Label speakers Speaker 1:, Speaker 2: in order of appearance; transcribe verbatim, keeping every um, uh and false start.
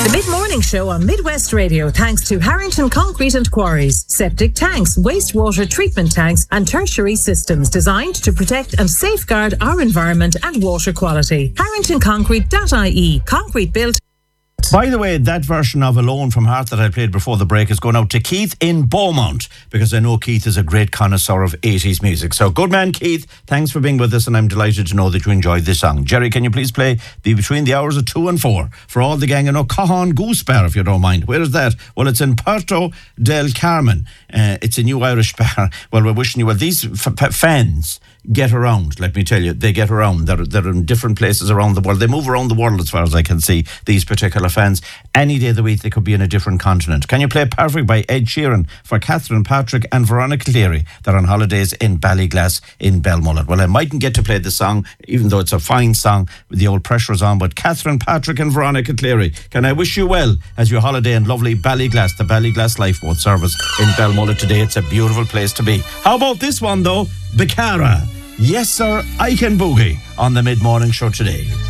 Speaker 1: The Mid-Morning Show on Midwest Radio, thanks to Harrington Concrete and Quarries. Septic tanks, wastewater treatment tanks and tertiary systems designed to protect and safeguard our environment and water quality. harrington concrete dot I E. Concrete built.
Speaker 2: By the way, that version of Alone from Heart that I played before the break is going out to Keith in Beaumont, because I know Keith is a great connoisseur of eighties music. So good man, Keith, thanks for being with us, and I'm delighted to know that you enjoyed this song. Jerry, can you please play the Between the Hours of two and four for all the gang in O'Cahan Goose Bar, if you don't mind? Where is that? Well, it's in Puerto del Carmen. Uh, it's a new Irish bar. Well, we're wishing you well. These f- f- fans get around, let me tell you. They get around. They're, they're in different places around the world. They move around the world as far as I can see, these particular fans. Any day of the week, they could be in a different continent. Can you play Perfect by Ed Sheeran for Catherine Patrick and Veronica Cleary? They're on holidays in Ballyglass in Belmullet. Well, I mightn't get to play the song, even though it's a fine song, the old pressure is on, but Catherine Patrick and Veronica Cleary, can I wish you well as you holiday in lovely Ballyglass, the Ballyglass Lifeboat Service in Belmullet today. It's a beautiful place to be. How about this one, though? Bicara. Yes, sir, I can boogie on the Mid-Morning Show today.